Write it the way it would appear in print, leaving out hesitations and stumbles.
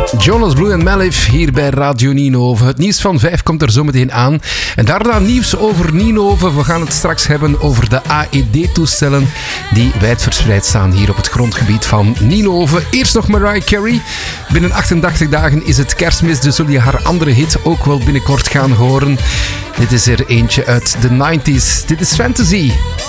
Jonas Blue en Malif hier bij Radio Ninove. Het nieuws van 5 komt er zometeen aan. En daarna nieuws over Ninove. We gaan het straks hebben over de AED-toestellen die wijdverspreid staan hier op het grondgebied van Ninove. Eerst nog Mariah Carey. Binnen 88 dagen is het Kerstmis, dus zul je haar andere hit ook wel binnenkort gaan horen. Dit is er eentje uit de 90s. Dit is Fantasy.